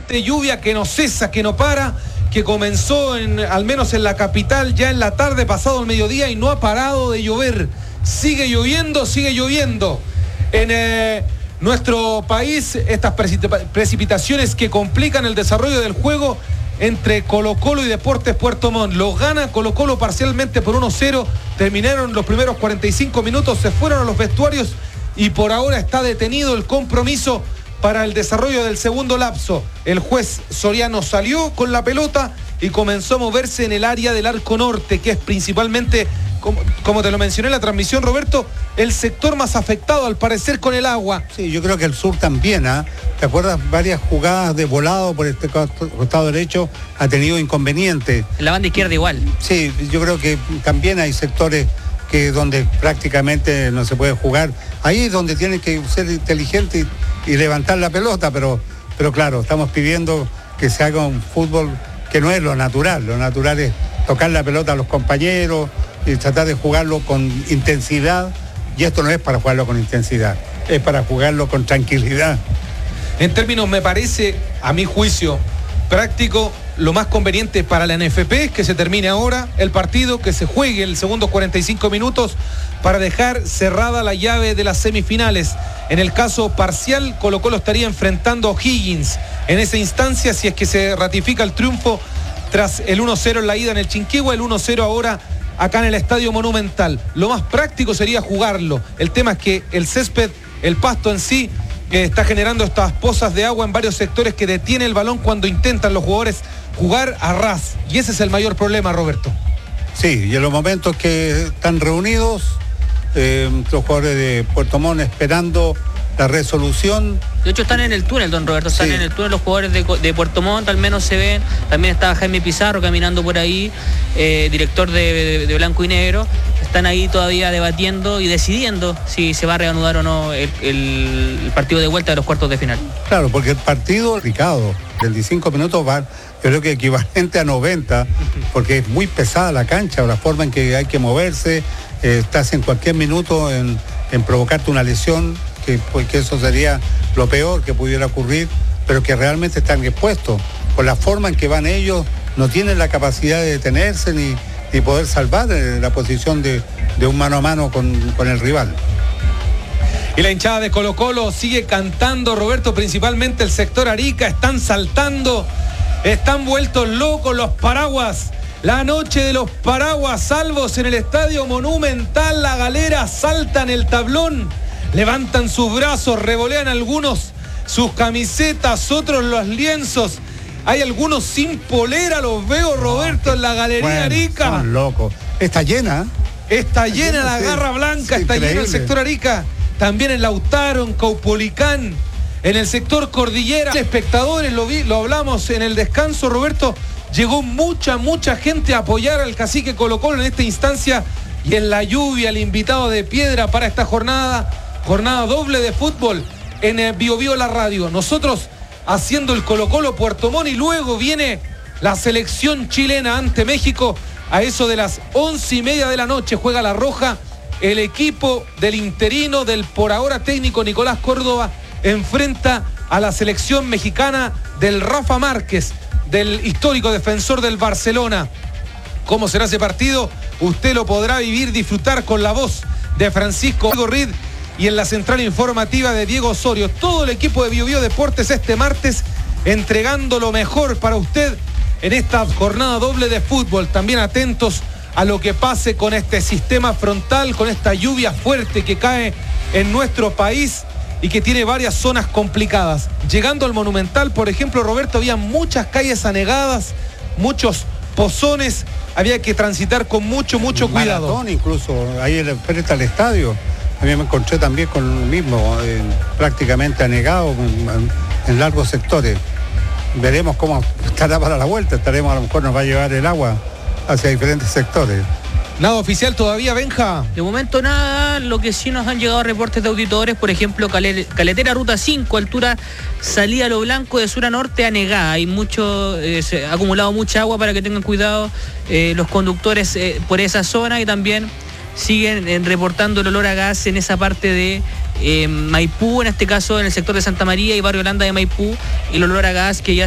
fuerte lluvia que no cesa, que no para, que comenzó al menos en la capital ya en la tarde, pasado el mediodía, y no ha parado de llover. Sigue lloviendo. En nuestro país, estas precipitaciones que complican el desarrollo del juego entre Colo-Colo y Deportes Puerto Montt. Lo gana Colo-Colo parcialmente por 1-0. Terminaron los primeros 45 minutos, se fueron a los vestuarios y por ahora está detenido el compromiso para el desarrollo del segundo lapso. El juez Soriano salió con la pelota y comenzó a moverse en el área del arco norte, que es principalmente, como te lo mencioné en la transmisión, Roberto, el sector más afectado al parecer con el agua. Sí, yo creo que el sur también, ¿Te acuerdas? Varias jugadas de volado por este costado derecho ha tenido inconvenientes. En la banda izquierda igual. Sí, yo creo que también hay sectores donde prácticamente no se puede jugar. Ahí es donde tienen que ser inteligentes y levantar la pelota, pero claro, estamos pidiendo que se haga un fútbol que no es lo natural. Lo natural es tocar la pelota a los compañeros y tratar de jugarlo con intensidad, y esto no es para jugarlo con intensidad, es para jugarlo con tranquilidad. En términos, me parece, a mi juicio, práctico, lo más conveniente para la NFP es que se termine ahora el partido, que se juegue el segundo 45 minutos para dejar cerrada la llave de las semifinales. En el caso parcial, Colo-Colo estaría enfrentando a O'Higgins en esa instancia, si es que se ratifica el triunfo tras el 1-0 en la ida en el Chinquihua, el 1-0 ahora acá en el Estadio Monumental. Lo más práctico sería jugarlo. El tema es que el césped, el pasto en sí, está generando estas pozas de agua en varios sectores que detiene el balón cuando intentan los jugadores jugar a ras. Y ese es el mayor problema, Roberto. Sí, y en los momentos que están reunidos, los jugadores de Puerto Montt esperando la resolución. De hecho están en el túnel, don Roberto, están en el túnel los jugadores de Puerto Montt, al menos se ven. También estaba Jaime Pizarro caminando por ahí, director de Blanco y Negro. Están ahí todavía debatiendo y decidiendo si se va a reanudar o no el partido de vuelta de los cuartos de final. Claro, porque el partido, Ricardo, 25 minutos va, yo creo que equivalente a 90, porque es muy pesada la cancha, la forma en que hay que moverse, estás en cualquier minuto en provocarte una lesión, que eso sería lo peor que pudiera ocurrir, pero que realmente están expuestos. Por la forma en que van ellos, no tienen la capacidad de detenerse ni poder salvar la posición de un mano a mano con el rival. Y la hinchada de Colo-Colo sigue cantando, Roberto, principalmente el sector Arica, están saltando, están vueltos locos los paraguas. La noche de los paraguas salvos en el Estadio Monumental, la galera saltan el tablón, levantan sus brazos, revolean algunos sus camisetas, otros los lienzos. Hay algunos sin polera, los veo, Roberto, en la galería Arica. Son locos. Está llena. Está llena la Garra Blanca, está lleno el sector Arica. También en Lautaro, en Caupolicán, en el sector Cordillera. Espectadores, lo hablamos en el descanso, Roberto. Llegó mucha gente a apoyar al cacique Colo-Colo en esta instancia. Y en la lluvia, el invitado de piedra para esta jornada doble de fútbol en Bio Bio la radio. Nosotros haciendo el Colo-Colo Puerto Montt, y luego viene la selección chilena ante México a eso de las 11:30 de la noche. Juega La Roja, el equipo del interino, del por ahora técnico Nicolás Córdoba, enfrenta a la selección mexicana del Rafa Márquez, del histórico defensor del Barcelona. ¿Cómo será ese partido? Usted lo podrá vivir, disfrutar con la voz de Francisco Rid y en la central informativa de Diego Osorio. Todo el equipo de Bio Bio Deportes este martes entregando lo mejor para usted en esta jornada doble de fútbol. También atentos a lo que pase con este sistema frontal, con esta lluvia fuerte que cae en nuestro país y que tiene varias zonas complicadas. Llegando al Monumental, por ejemplo, Roberto, había muchas calles anegadas, muchos pozones, había que transitar con mucho cuidado. Maratón incluso, ahí frente al estadio. A mí me encontré también con lo mismo, prácticamente anegado en largos sectores. Veremos cómo estará para la vuelta, a lo mejor nos va a llevar el agua hacia diferentes sectores. Nada oficial todavía, Benja. De momento nada, lo que sí nos han llegado reportes de auditores, por ejemplo, Caletera Ruta 5, altura salida a Lo Blanco de sur a norte anegada. Hay se ha acumulado mucha agua, para que tengan cuidado los conductores por esa zona, y también siguen reportando el olor a gas en esa parte de Maipú, en este caso en el sector de Santa María y Barrio Holanda de Maipú, y el olor a gas que ya